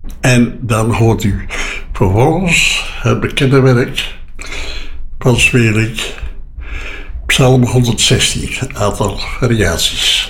En dan hoort u vervolgens het bekende werk van Sweelinck, Psalm 116, een aantal variaties.